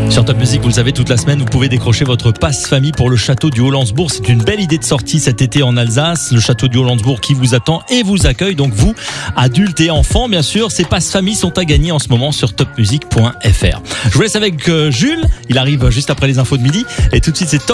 Sur Top Music, vous le savez, toute la semaine, vous pouvez décrocher votre passe famille pour le château du Haut-Landsbourg. C'est une belle idée de sortie cet été en Alsace. Le château du Haut-Landsbourg qui vous attend et vous accueille. Donc vous, adultes et enfants, bien sûr, ces passes famille sont à gagner en ce moment sur topmusic.fr. Je vous laisse avec Jules. Il arrive juste après les infos de midi. Et tout de suite, c'est Top